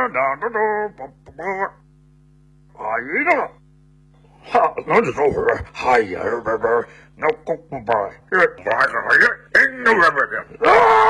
啊，一个，哈，那就说会儿，哎呀，那公公吧，这玩意儿，哎，那玩意儿，啊！